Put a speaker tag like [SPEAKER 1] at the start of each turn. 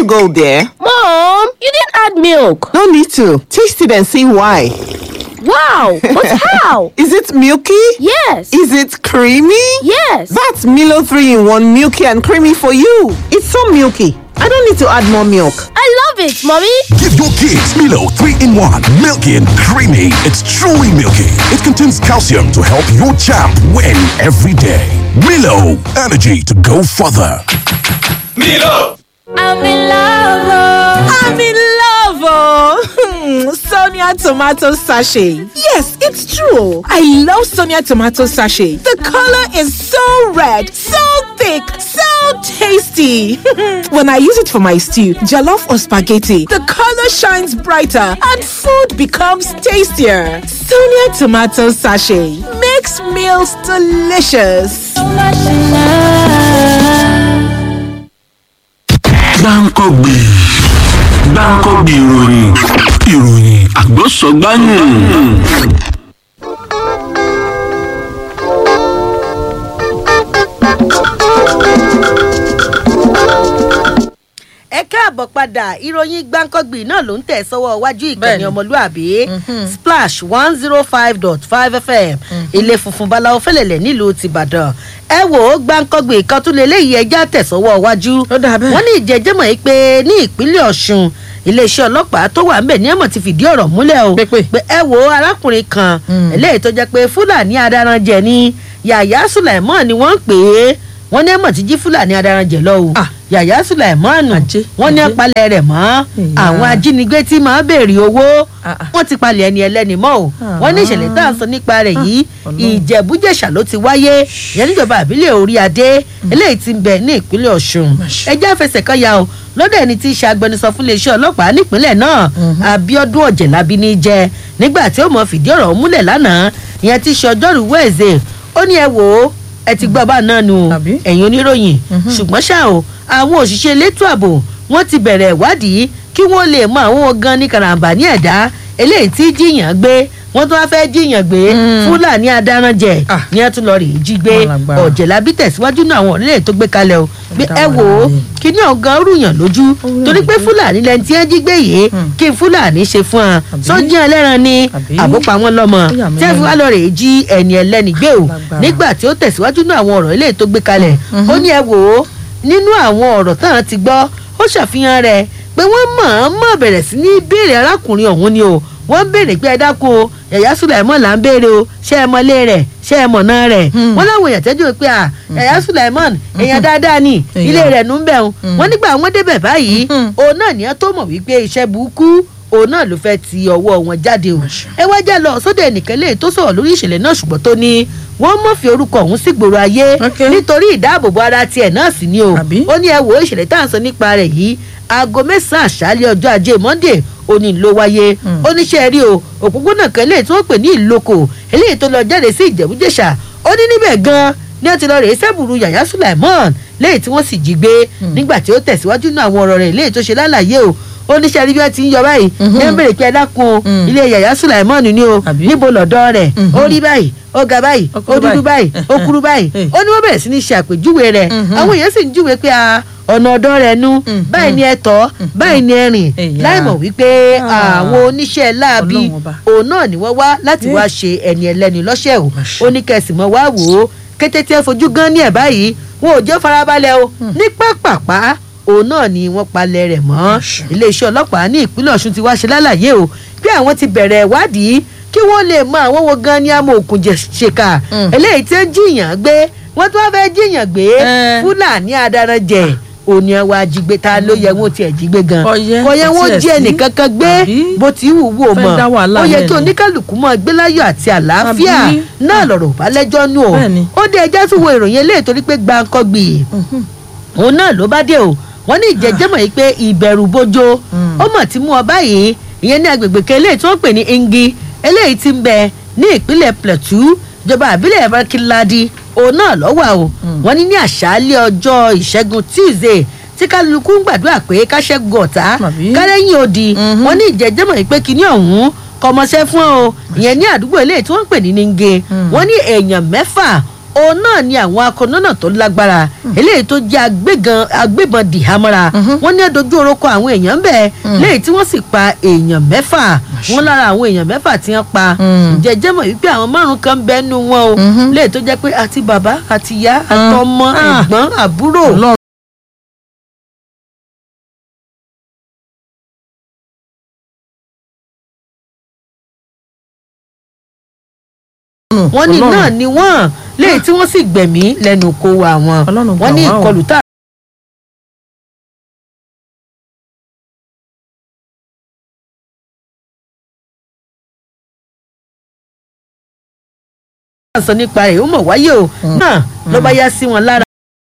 [SPEAKER 1] you go there?
[SPEAKER 2] Mom, you didn't add milk.
[SPEAKER 1] No need to. Taste it and see why.
[SPEAKER 2] Wow, but how?
[SPEAKER 1] Is it milky?
[SPEAKER 2] Yes.
[SPEAKER 1] Is it creamy?
[SPEAKER 2] Yes.
[SPEAKER 1] That's Milo 3-in-1 milky and creamy for you. It's so milky. I don't need to add more milk.
[SPEAKER 2] I love it, Mommy.
[SPEAKER 3] Give your kids Milo 3-in-1, milky and creamy. It's truly milky. It contains calcium to help your champ win every day. Milo, energy to go further.
[SPEAKER 4] Milo!
[SPEAKER 2] I'm in love.
[SPEAKER 1] I'm in love. Sonia tomato sachet. Yes, it's true. I love Sonia tomato sachet. The color is so red, so thick, so tasty. When I use it for my stew, jollof or spaghetti, the color shines brighter and food becomes tastier. Sonia tomato sachet makes meals delicious.
[SPEAKER 5] Gbáǹkọ́gbì ìròyìn àgbọ̀sọ̀gbáyùn.
[SPEAKER 6] ẹ káàbọ̀ padà ìròyìn gbáǹkọ́gbì náà ló ń tẹ̀ sọ́wọ́ iwájú ìkànnì ọmọlúàbí Splash 105.5 FM ilé funfun báláwo fẹ́lẹ̀lẹ̀ nílùú tìbàdàn ẹ wò ó gbáǹkọ́gbì kan tún lè léyìí ẹjẹ́ tẹ̀sọ́wọ́ iwájú wọ́n ní ìjẹ́jẹ́mọ̀ yìí pé ní ìpínlẹ̀ Ọ̀ṣun iléeṣẹ́ ọlọ́pàá tó wà ńbẹ̀ ní ẹ̀mọ̀ ti fìdí ọ̀rọ̀ múlẹ̀ o pé ẹ wo arákùnrin kan eléyìí tó jẹ́ pé Fúlàní adaranjẹ ni Yàyà Sùlàìmọ́n ni wọ́n ń pè é wọ́n ní ẹ̀mọ̀ ti jí Fúlàní adaranjẹ lọ o Yàyà Sùlàìmọ́n wọ́n ní ẹ̀palẹ̀ rẹ̀ mọ́ àwọn ajínigbé tí máa béèrè owó wọ́n ti palẹ̀ ẹni ẹlẹ́ni mọ́ o wọ́n ní ìṣẹ̀lẹ̀ tá à ń sọ nípa rẹ̀ yìí Ìjẹ̀bú-Jẹ̀ṣà ló ti wáyé ìyẹn níjọba àbílẹ̀ Orí Adé eléyìí ti ń bẹ ní ìpínlẹ̀ Ọ̀ṣun ẹjẹ́ àfẹsẹ̀ kan ya o lọ́dọ̀ ẹni tí í ṣe agbẹnusọ fún iléeṣẹ́ ọlọ́pàá nípínlẹ̀ náà Abíọ́dún Ọ̀jẹ̀lábí ní jẹ́ nígbà tí ó mọ̀ fìdí ọ̀rọ̀ múlẹ̀ lánàá ìyẹn tí í ṣe ọjọ́rú Wẹ́ẹ̀sì ó ní ẹ wò ó ẹ ti gbọ́ bá náà nù ẹ̀yin oníròyìn ṣùgbọ́n ṣá o àwọn òṣìṣẹ́ elétò ààbò wọ́n ti bẹ̀rẹ̀ ìwádìí kí wọ́n lè mọ àwọn gan ní karambà ní ẹ̀dá eléyìí tí jíyàn gbé wọ́n tún wá fẹ́ jíyàn gbé Fúlàní adaranjẹ ní ẹ tún lọ rèé jí gbé Ọ̀jẹ̀lábí tẹ̀síwájú náà àwọn onílẹ̀ tó gbé kalẹ̀ o bí ẹ wò ó kí ní ọ̀gá rúyàn lójú torí pé Fúlàní lẹ́ni tí ẹ jí gbé yìí kí Fúlàní ṣe fún wọn sọ́jí ẹlẹ́ran ni àbópa wọn lọ́mọ tí ẹ fi wá lọ rèé jí ẹni ẹlẹ́ni gbé o nígbà tí ó tẹ̀síwájú náà àwọn ọ̀rọ̀ eléyìí tó gbé kalẹ̀ ó ní ẹ wò ó nínú àwọn ọ̀rọ̀ táwọn ti gbọ́ ó ṣàfihàn rẹ̀ pé wọ́n mọ̀ bẹ̀rẹ̀ sí ní béèrè arákùnrin ọ̀hún ni o wọ́n béèrè pé ẹ dákun o Yàyà Sùlàìmọ́n là ń béèrè o ṣé ẹ mọlé rẹ̀ ṣé ẹ mọ̀nà rẹ̀ wọ́n láwọn èèyàn tẹ́jú pé Yàyà Sùlàìmọ́n èèyàn dáadáa ni ilé rẹ̀ nù ń bẹ̀ wọ́n nígbà wọ́n débẹ̀ báyìí òun náà nìyẹn tó mọ̀ wípé iṣẹ́ burúkú òun náà ló fẹ́ ti ọwọ́ wọn jáde o ẹ wá já lọ sóde ẹnìkan lè tó sọ̀rọ̀ lórí ìṣẹ̀lẹ̀ náà ṣùgbọ́n tó ní wọ́n mọ̀ fi orúkọ ọ̀hún sí gbòòrò ayé nítorí ìdáàbòbò ara tiẹ̀ náà sì ni o ó ní ẹ wò ó ìṣẹ̀lẹ̀ tá à ń sọ nípa rẹ̀ yìí aago 9 àṣálẹ́ ọjọ́ ajé Monday ó ní ló wáyé oníṣẹ́ rí o òpópónà kan lè tí wọ́n pè ní Ìlókò eléyìí tó lọ jáde sí Ìjẹ̀bú-Jẹ̀ṣà ó ní níbẹ̀ gan-an ní wọ́n ti lọ rèé sẹ́bùrú Yàyà Sùlàìmọ́n léyìí tí wọ́n sì jí gbé nígbà tí ó tẹ̀síwájú náà àwọn ọ̀rọ̀ rẹ̀ léyìí tó ṣe lálàyé o oníṣẹ́ rí bí wọ́n ti ń yọ báyìí ní ń bèrè pé ẹ dákun ilé Yàyà Sùlàìmọ́n ni o níbo lọ́dọ̀ rẹ̀ ó rí báyìí ó ga báyìí ó dúdú báyìí ó kúrú báyìí ó ní wọ́n bẹ̀rẹ̀ sí ní ṣe àpèjúwe rẹ̀ àwọn èèyàn sì ń júwe pé ọ̀nà ọ̀dọ́ rẹ̀ nu báyìí ni ẹ tọ́ báyìí ni ẹ rìn láìmọ̀ wípé àwọn oníṣẹ́ láabi òun náà ni wọ́n wá láti wá ṣe ẹni ẹlẹ́ni lọ́ṣẹ̀ o ó ní kẹsì mọ́ wá wò ó kété tí ẹ fojú gan ní ẹ̀ báyìí wọn ò jẹ́ farabalẹ̀ o ní pápápá òun náà ni wọ́n palẹ̀ rẹ̀ mọ́ iléeṣẹ́ ọlọ́pàá ní ìpínlẹ̀ Ọ̀ṣun ti wá ṣe lálàyé o pé àwọn ti bẹ̀rẹ̀ ìwádìí kí wọ́n lè mọ àwọn wo gan ni amòòkùnṣèkà eléyìí tí ń jiyàn gbé wọ́n tún wá fẹ́ jiyàn gbé Fúlàní adaranjẹ òní ẹwà jígbe ta ló yẹ wọn tiẹ̀ jígbe gan kò yẹ wọn jí ẹnìkan kan gbé bó ti wù wò mọ́ ó yẹ kí oníkálukú mọ́ gbé láyọ̀ àti àlàáfíà náà lọ̀rọ̀ bá lẹ́jọ́ nù o ó dé ẹjẹ́ tún wo ìròyìn eléyìí torí pé gbàǹkọ́gbì òun náà ló bá dé o wọ́n ní ìjẹ́jẹ́mọ̀ yìí pé ìbẹ̀rù bójó ó mọ̀ tí mú ọ báyìí ìyẹn ní agbègbè kan eléyìí tí wọ́n pè ní Ngi eléyìí tí ń bẹ ní ìpínlẹ̀ Plateau ìjọba àbílẹ̀ Abakaliki òun náà lọ́wọ́ o wọ́n ní àṣálẹ́ ọjọ́ ìṣẹ́gun Tuesday tí kálukú ń gbàdúrà pé káṣẹ́gun ọ̀tá kárẹ́yìn odi wọ́n ní ìjẹ́jẹ́mọ̀ yìí pé kinní ọ̀hún kọmọṣẹ́ fún o ìyẹn ní àdúgbò eléyìí tí wọ́n ń pè ní Ngi wọ́n ní èèyàn 6 òun náà ni àwọn akọ̀nọ́nà tó lágbára eléyìí tó jẹ́ agbébọn dìhámọ́ra wọ́n ní dojú orúkọ àwọn èèyàn bẹ́ẹ̀ léyìí tí wọ́n sì pa èèyàn 6 wọ́n lára àwọn èèyàn 6 tí wọ́n pa jẹ́jẹ́ mọ̀ wípé àwọn 5 kan bẹ́nu wọn o léyìí tó jẹ́ pé àti bàbá àti ìyá àtọmọ ẹ̀gbọ́n àbúrò. wọ́n ní náà ni wọ́n léyìí tí wọ́n sì gbẹ̀mí lẹ́nu kó wa wọn wọ́n ní ìkọlù tá a sọ nípa rẹ̀ ó mọ̀ wáyé o náà ló bá yá sí wọn lára.